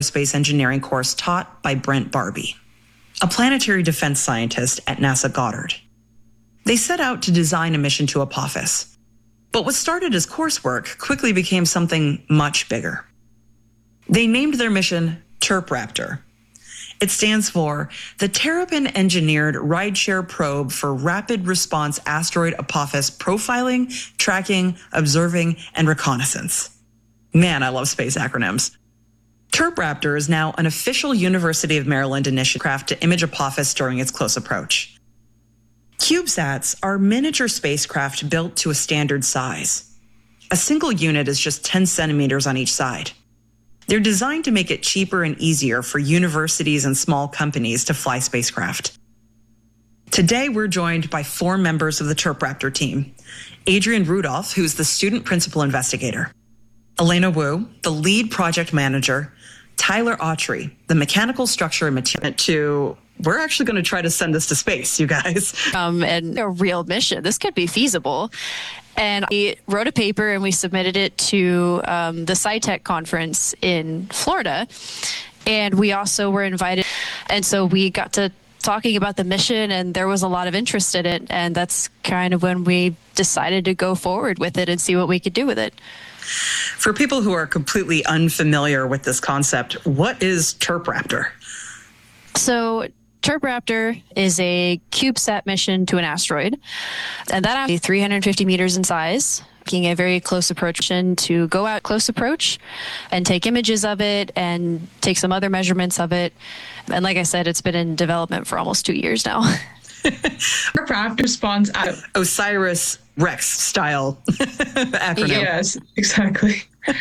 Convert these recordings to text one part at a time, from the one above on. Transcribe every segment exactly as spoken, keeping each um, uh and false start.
aerospace engineering course taught by Brent Barbie, a planetary defense scientist at NASA Goddard. They set out to design a mission to Apophis. But what started as coursework quickly became something much bigger. They named their mission TURPRaptor. It stands for the Terrapin-Engineered Rideshare Probe for Rapid Response Asteroid Apophis Profiling, Tracking, Observing, and Reconnaissance. Man, I love space acronyms. TURPRaptor is now an official University of Maryland initiative craft to image Apophis during its close approach. CubeSats are miniature spacecraft built to a standard size. A single unit is just ten centimeters on each side. They're designed to make it cheaper and easier for universities and small companies to fly spacecraft. Today, we're joined by four members of the TURPRaptor team. Adrian Rudolph, who's the student principal investigator. Elena Wu, the lead project manager. Tyler Autry, the mechanical structure and material to, we're actually going to try to send this to space, you guys. Um, and a real mission. This could be feasible. And we wrote a paper and we submitted it to um, the SciTech conference in Florida. And we also were invited. And so we got to talking about the mission and there was a lot of interest in it. And that's kind of when we decided to go forward with it and see what we could do with it. For people who are completely unfamiliar with this concept, what is TURPRaptor? So TURPRaptor is a CubeSat mission to an asteroid, and that is three hundred fifty meters in size, taking a very close approach to go out close approach and take images of it and take some other measurements of it. And like I said, it's been in development for almost two years now. TURPRaptor spawns out of Osiris Rex style acronym. Yes, exactly.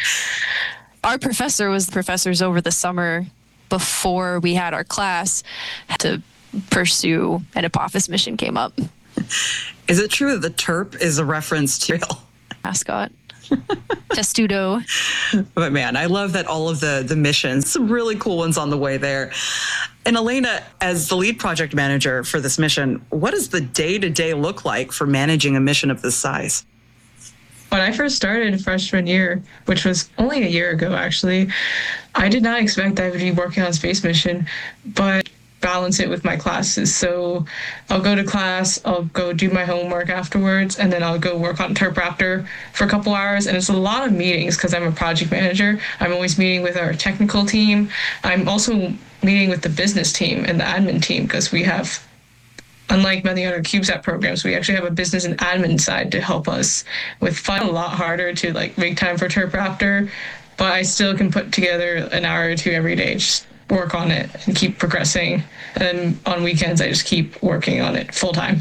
Our professor was the professors over the summer before we had our class to pursue an Apophis mission came up. Is it true that the TURP is a reference to real mascot? Testudo. But man, I love that all of the, the missions, some really cool ones on the way there. And Elena, as the lead project manager for this mission, what does the day-to-day look like for managing a mission of this size? When I first started freshman year, which was only a year ago, actually, I did not expect I would be working on space mission, but balance it with my classes. So I'll go to class, I'll go do my homework afterwards, and then I'll go work on TURPRaptor for a couple hours. And it's a lot of meetings because I'm a project manager. I'm always meeting with our technical team. I'm also meeting with the business team and the admin team because we have, unlike many other CubeSat programs, we actually have a business and admin side to help us with fun. A lot harder to like make time for TURPRaptor, but I still can put together an hour or two every day, just work on it and keep progressing. And on weekends, I just keep working on it full time.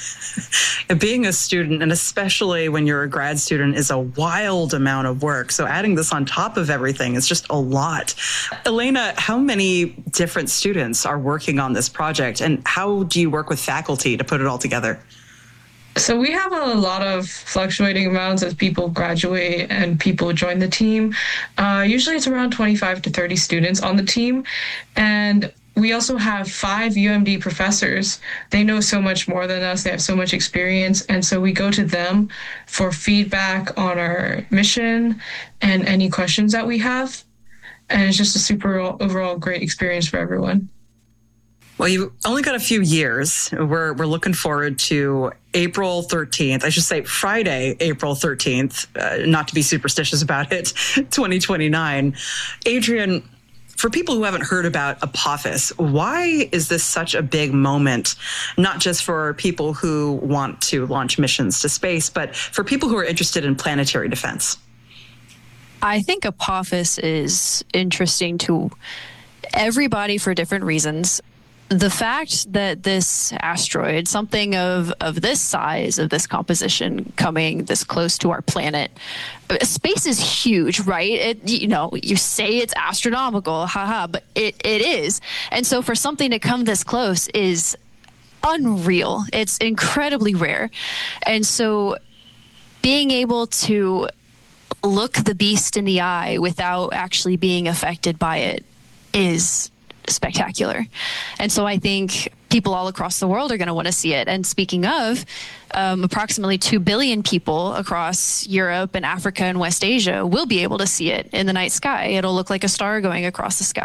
Being a student, and especially when you're a grad student, is a wild amount of work. So adding this on top of everything is just a lot. Elena, how many different students are working on this project, and how do you work with faculty to put it all together? So we have a lot of fluctuating amounts as people graduate and people join the team. Uh, usually it's around twenty-five to thirty students on the team. And we also have five U M D professors. They know so much more than us. They have so much experience. And so we go to them for feedback on our mission and any questions that we have. And it's just a super overall great experience for everyone. Well, you've only got a few years. We're we're looking forward to April thirteenth. I should say Friday, April thirteenth, uh, not to be superstitious about it, twenty twenty-nine. Adrian, for people who haven't heard about Apophis, why is this such a big moment, not just for people who want to launch missions to space, but for people who are interested in planetary defense? I think Apophis is interesting to everybody for different reasons. The fact that this asteroid, something of, of this size, of this composition, coming this close to our planet, space is huge, right? It, you know, you say it's astronomical, haha, but it, it is. And so for something to come this close is unreal. It's incredibly rare. And so being able to look the beast in the eye without actually being affected by it is spectacular. And so I think people all across the world are going to want to see it. And speaking of, um, approximately two billion people across Europe and Africa and West Asia will be able to see it in the night sky. It'll look like a star going across the sky.